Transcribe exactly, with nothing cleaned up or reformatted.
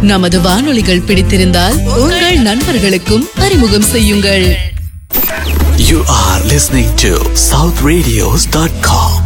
நமது வானொலிகள் பிடித்திருந்தால் உங்கள் நண்பர்களுக்கும் அறிமுகம் செய்யுங்கள். You are listening to south radios dot com.